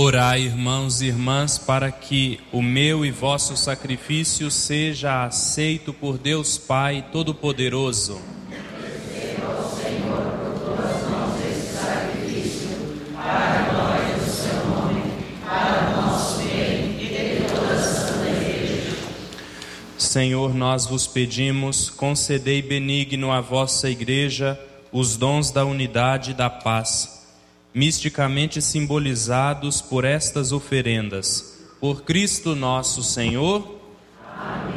Orai, irmãos e irmãs, para que o meu e vosso sacrifício seja aceito por Deus Pai Todo-Poderoso. Receba, ó Senhor, por tuas mãos esse sacrifício, para a glória do seu nome, para o nosso bem e de toda a Santa Igreja. Senhor, nós vos pedimos, concedei benigno à vossa Igreja os dons da unidade e da paz, misticamente simbolizados por estas oferendas. Por Cristo nosso Senhor. Amém.